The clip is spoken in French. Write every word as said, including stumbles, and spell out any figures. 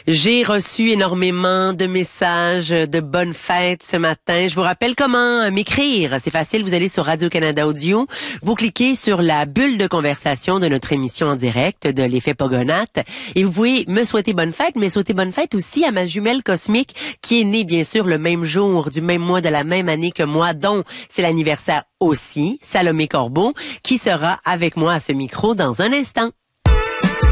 J'ai reçu énormément de messages de bonnes fêtes ce matin. Je vous rappelle comment m'écrire. C'est facile, vous allez sur Radio-Canada Audio, vous cliquez sur la bulle de conversation de notre émission en direct de l'effet Pogonath et vous pouvez me souhaiter bonne fête, mais souhaiter bonne fête aussi à ma jumelle cosmique qui est née bien sûr le même jour, du même mois, de la même année que moi, dont c'est l'anniversaire aussi, Salomé Corbeau, qui sera avec moi à ce micro dans un instant.